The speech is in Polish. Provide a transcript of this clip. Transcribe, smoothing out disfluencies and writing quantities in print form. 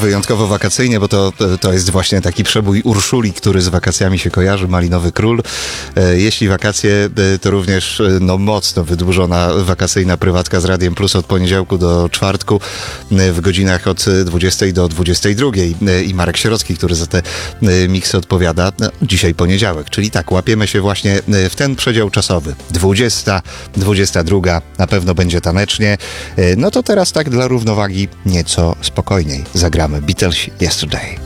Wyjątkowo wakacyjnie, bo to jest właśnie taki przebój Urszuli, który z wakacjami się kojarzy, Malinowy Król. Jeśli wakacje, to również mocno wydłużona wakacyjna prywatka z Radiem Plus od poniedziałku do czwartku w godzinach od 20 do 22 i Marek Sierocki, który za te miksy odpowiada. Dzisiaj poniedziałek, czyli tak, łapiemy się właśnie w ten przedział czasowy. 20, 22, na pewno będzie tanecznie. No to teraz tak dla równowagi nieco spokojniej zagramy Beatlesi Yesterday.